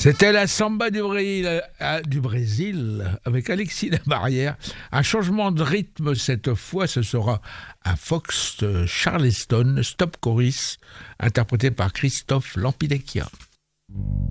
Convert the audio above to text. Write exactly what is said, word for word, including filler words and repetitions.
C'était la samba du Brésil, euh, du Brésil avec Alexis Labarrière. Un changement de rythme cette fois, ce sera un Fox de Charleston, Stop Chorus, interprété par Christophe Lampidecchia.